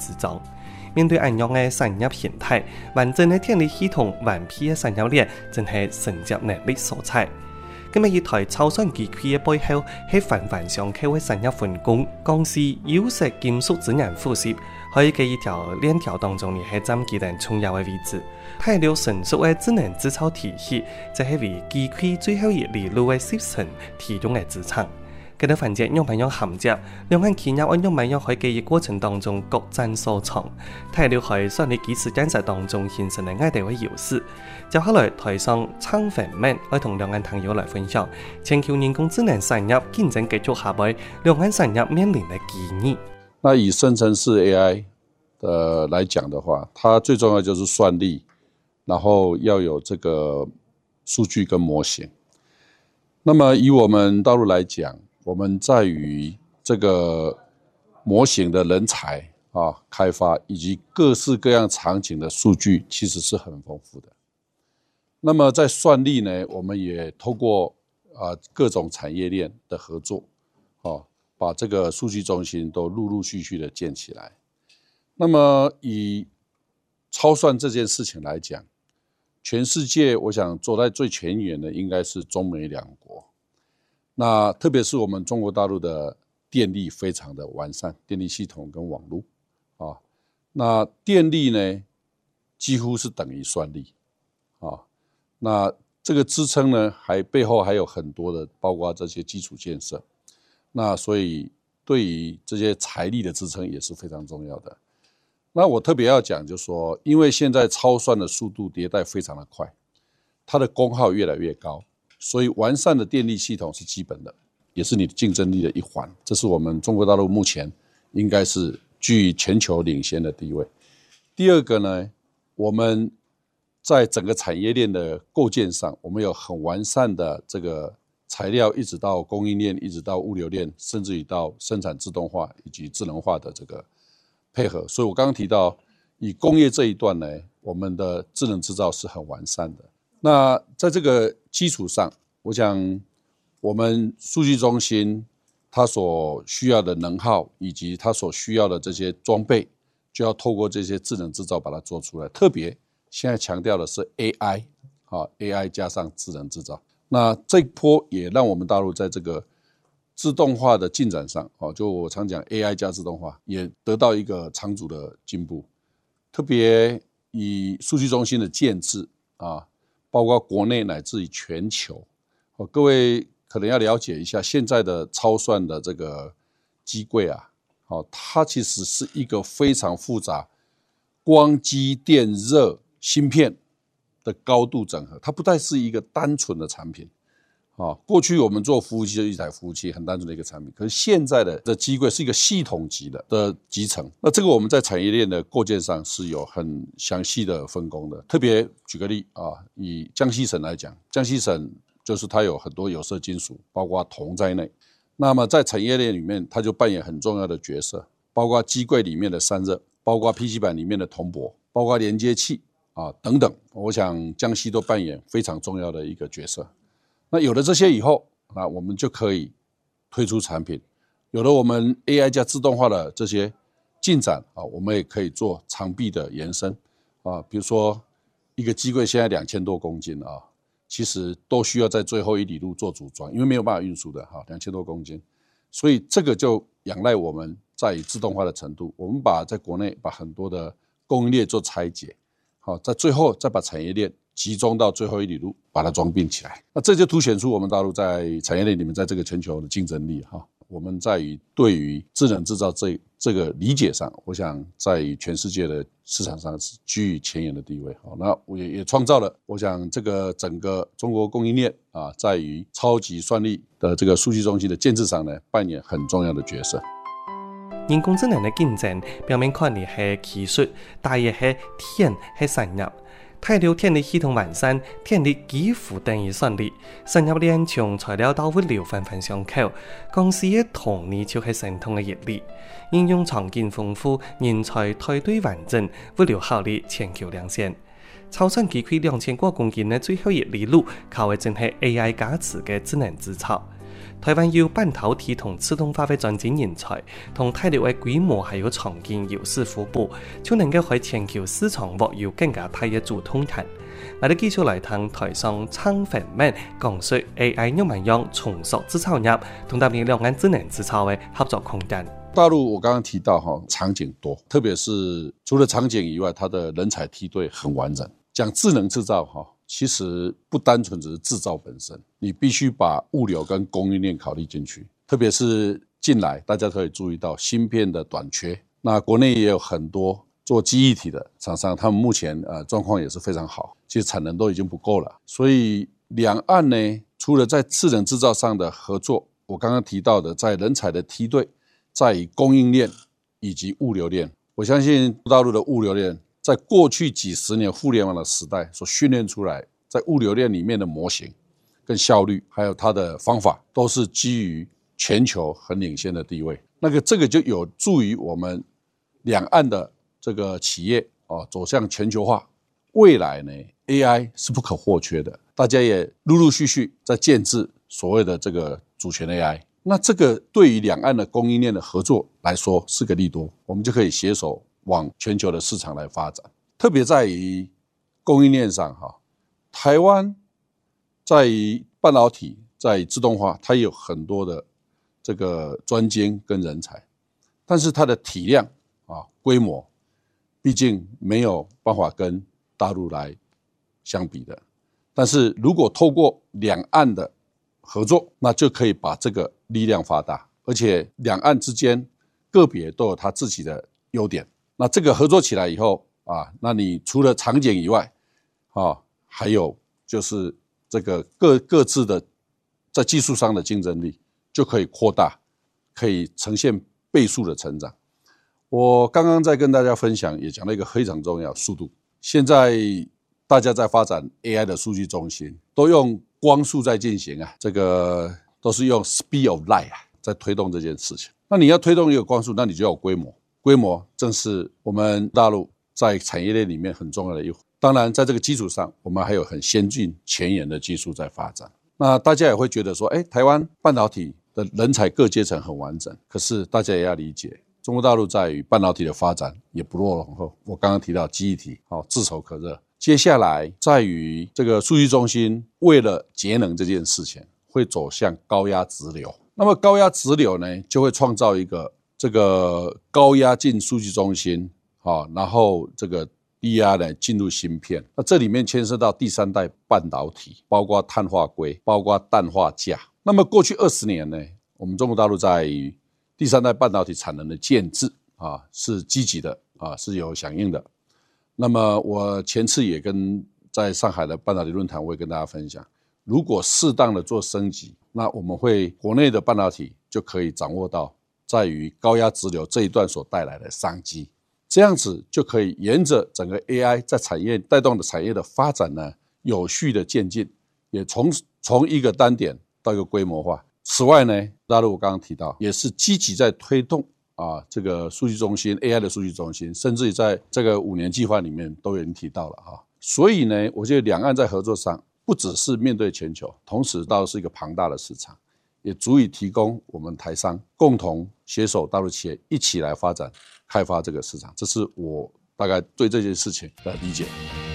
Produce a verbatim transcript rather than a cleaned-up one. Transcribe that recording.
之中。面对安樣嘅產業形態，完整嘅電力系統、完備嘅產業鏈，真係承接能力所在。咁啊，一台超算機器嘅背後，係環環相扣嘅產業分工，公司有色金屬資源複習，可以喺一條鏈條當中，亦係佔幾等重要嘅位置。太流成熟嘅智能製造體系，就係為機器最後一里路嘅集成提供嘅資產。佢哋分解用品用銜接，兩間企業按用品用喺記憶過程當中各佔所長，太流喺算力基礎建設當中形成嘅外地位優勢。接下來台上昌粉們會同兩間朋友來分享全球人工智能產業競爭繼續下來，兩間產業面臨的機遇。 那以生成式 A I 的來講的話，它最重要就是算力，然後要有這個數據跟模型。那麼以我們大陸來講，我們在於這個模型的人才啊開發，以及各式各樣場景的數據，其實是很豐富的。那麼在算力呢，我們也透過啊各種產業鏈的合作，啊，把這個數據中心都陸陸續續的建起來。那麼以超算這件事情來講，全世界我想走在最前沿的應該是中美兩國。那特別是我們中國大陸的電力非常的完善，電力系統跟網絡啊，那電力呢幾乎是等於算力啊，那這個支撐呢還背後還有很多的，包括這些基礎建設，那所以對於這些財力的支撐也是非常重要的。那我特別要講就是說，因為現在超算的速度迭代非常的快，它的功耗越來越高，所以完善的電力系統是基本的，也是你的競爭力的一環。這是我們中國大陸目前應該是居全球領先的地位。第二個呢，我們在整個產業鏈的構建上，我們有很完善的這個材料，一直到供應鏈，一直到物流鏈，甚至於到生產自動化以及智能化的這個配合。所以我剛剛提到，以工業這一段呢，我們的智能製造是很完善的。那在這個基礎上，我想我們數據中心它所需要的能耗以及它所需要的這些裝備，就要透過這些智能製造把它做出來。特別現在強調的是 A I， 啊 A I 加上智能製造。那這一波也讓我們大陸在這個自動化的進展上，就我常講 A I 加自動化，也得到一個長足的進步。特別以數據中心的建制啊。包括國內乃至於全球，各位可能要了解一下現在的超算的這個機櫃啊，它其實是一個非常複雜光機電熱芯片的高度整合，它不再是一個單純的產品。過去我們做服務器就一台服務器，很單純的一個產品，可是現在的的機櫃是一個系統級的的集成。那這個我們在產業鏈的構建上是有很詳細的分工的。特別舉個例啊，以江西省來講，江西省就是它有很多有色金屬，包括銅在內。那麼在產業鏈裡面，它就扮演很重要的角色，包括機櫃裡面的散熱，包括 P C 板裡面的銅箔，包括連接器啊等等。我想江西都扮演非常重要的一個角色。那有了這些以後，啊，我們就可以推出產品。有了我們 A I 加自動化的這些進展啊，我們也可以做長臂的延伸啊。比如說一個機櫃現在兩千多公斤啊，其實都需要在最後一里路做組裝，因為沒有辦法運輸的哈，兩千多公斤。所以這個就仰賴我們在於自動化的程度，我們把在國內把很多的供應鏈做拆解，好，在最後再把產業鏈集中到最後一里路，把它裝併起來。那這就凸顯出我們大陸在產業鏈裡面，在這個全球的競爭力哈。我們在於對於智能製造這這個理解上，我想在於全世界的市場上是居於前沿的地位。好，那我也也創造了，我想這個整個中國供應鏈啊，在於超級算力的這個數據中心的建設上呢，扮演很重要的角色。 人工智能的競爭表面看嚟係技術，但係係天係產業。太流電力系統完善，電力幾乎等於算力。產業鏈從材料到物流環環相扣，公司嘅同理就係相同嘅熱力。應用場景豐富，人才團隊完整，物流效率全球領先。超算機器兩千多公斤嘅最後一里路，靠嘅正係 A I 加持嘅智能製造。 台湾有半导體同自動化嘅專精人才，同體力嘅規模還有創建優勢互補，就能夠喺全球市場獲有更加大嘅主動權。我哋繼續嚟聽台上陳粉們講述 A I 怎麼樣重塑製造業同特別兩岸智能製造嘅合作空間。 大陸我剛剛提到哈，場景多，特別是除了場景以外，它的人才梯隊很完整。講智能製造哈，其實不單純只是製造本身，你必須把物流跟供應鏈考慮進去。特別是近來大家可以注意到芯片的短缺，那國內也有很多做記憶體的廠商，他們目前呃狀況也是非常好，其實產能都已經不夠了。所以兩岸呢，除了在智能製造上的合作，我剛剛提到的在人才的梯隊，在於供應鏈以及物流鏈，我相信大陸的物流鏈在過去幾十年互聯網的時代所訓練出來，在物流鏈裡面的模型跟效率，還有它的方法，都是基於全球很領先的地位。那個這個就有助於我們兩岸的這個企業啊走向全球化。未來呢 ，A I 是不可或缺的，大家也陸陸續續在建置所謂的這個主權 A I。那這個對於兩岸的供應鏈的合作來說是個利多，我們就可以攜手往全球的市場來發展。特別在於供應鏈上哈，台灣在於半導體、在自動化，它有很多的這個專精跟人才，但是它的體量啊規模，畢竟沒有辦法跟大陸來相比的。但是如果透過兩岸的合作，那就可以把這個力量發大，而且兩岸之間個別都有它自己的優點。那這個合作起來以後啊，那你除了場景以外，啊，還有就是這個各各自的在技術上的競爭力就可以擴大，可以呈現倍數的成長。我剛剛在跟大家分享，也講了一個非常重要，速度。現在大家在發展 A I 的數據中心，都用光速在進行啊，這個都是用 speed of light 啊，在推動這件事情。那你要推動一個光速，那你就要有規模，規模正是我們大陸在產業鏈裡面很重要的一環。當然，在這個基礎上，我們還有很先進前沿的技術在發展。那大家也會覺得說，哎，台灣半導體的人才各階層很完整，可是大家也要理解，中國大陸在於半導體的發展也不落後。我剛剛提到記憶體，哦，炙手可熱。接下來在於這個數據中心，為了節能這件事情，會走向高壓直流。那麼高壓直流呢，就會創造一個這個高壓進數據中心，啊，然後這個低壓呢進入芯片。那這裡面牽涉到第三代半導體，包括碳化硅，包括氮化鎵。那麼過去二十年呢，我們中國大陸在於第三代半導體產能的建制啊，是積極的啊，是有響應的。那麼我前次也跟在上海的半導體論壇，我也跟大家分享，如果適當的做升級，那我們會國內的半導體就可以掌握到在於高壓直流這一段所帶來的商機，這樣子就可以沿着整個 A I 在產業帶動的產業的發展呢，有序的漸進，也從從一個單點到一個規模化。此外呢，大陸我剛剛提到，也是積極在推動啊，這個數據中心 A I 的數據中心，甚至於在這個五年計劃裡面都有人提到了哈。所以呢，我覺得兩岸在合作上，不只是面對全球，同時倒是一個龐大的市場，也足以提供我們台商共同攜手大陸企業一起來發展開發這個市場。這是我大概對這件事情的理解。